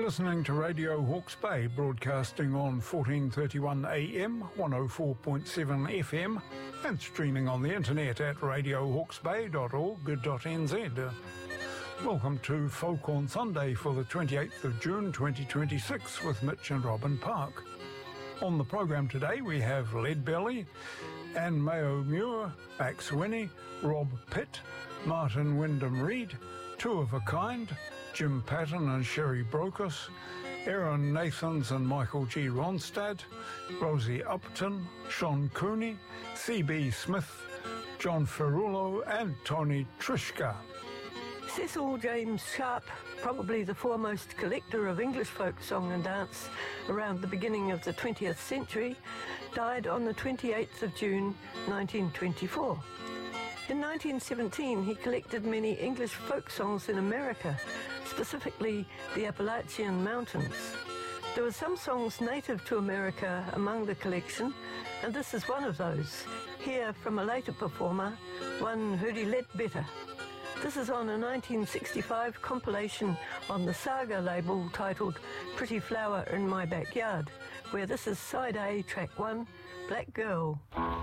listening to Radio Hawke's Bay, broadcasting on 1431 AM, 104.7 FM, and streaming on the internet at radiohawksbay.org.nz. Welcome to Folk on Sunday for the 28th of June 2026 with Mitch and Robin Park. On the program today we have Leadbelly, Anne Mayo Muir, Max Winnie, Rob Pitt, Martin Wyndham Reid, Two of a Kind, Jim Patton and Sherry Brocas, Aaron Nathans and Michael G. Ronstadt, Rosie Upton, Sean Cooney, C.B. Smith, John Ferrulo and Tony Trishka. Cecil James Sharp, probably the foremost collector of English folk song and dance around the beginning of the 20th century, died on the 28th of June 1924. In 1917, he collected many English folk songs in America, specifically the Appalachian Mountains. There were some songs native to America among the collection, and this is one of those. Here from a later performer, one Hurdy Ledbetter. This is on a 1965 compilation on the Saga label titled Pretty Flower in My Backyard, where this is side A, track 1, Black Girl.